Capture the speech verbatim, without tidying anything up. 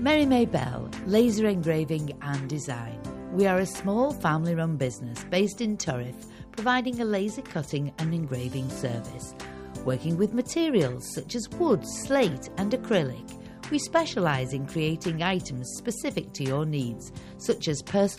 Mary May Bell, Laser Engraving and Design. We are a small family-run business based in Turriff, providing a laser cutting and engraving service. Working with materials such as wood, slate and acrylic, we specialise in creating items specific to your needs, such as personal